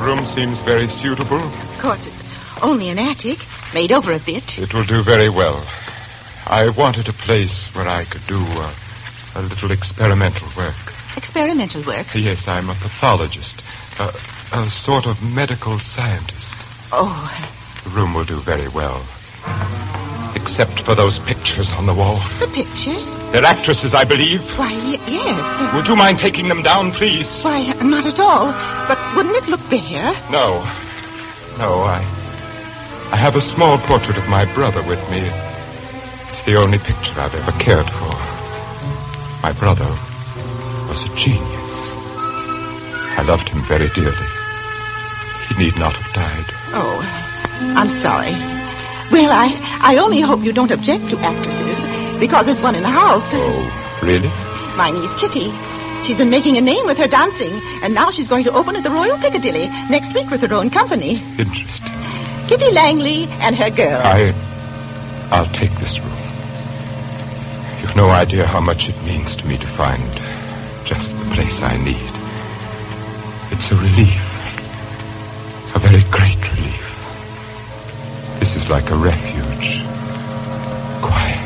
room seems very suitable. Of course, it's only an attic, made over a bit. It will do very well. I wanted a place where I could do a little experimental work. Experimental work? Yes, I'm a pathologist. A sort of medical scientist. Oh. The room will do very well. Except for those pictures on the wall. The pictures? They're actresses, I believe. Why, yes. Would you mind taking them down, please? Why, not at all. But wouldn't it look bare? No, I have a small portrait of my brother with me. It's the only picture I've ever cared for. My brother was a genius. I loved him very dearly. He need not have died. Oh, I'm sorry. Well, I only hope you don't object to actresses, because there's one in the house. Oh, really? My niece, Kitty. She's been making a name with her dancing, and now she's going to open at the Royal Piccadilly next week with her own company. Interesting. Kitty Langley and her girl. I'll take this room. You've no idea how much it means to me to find just the place I need. It's a relief. A very great relief. This is like a refuge. Quiet.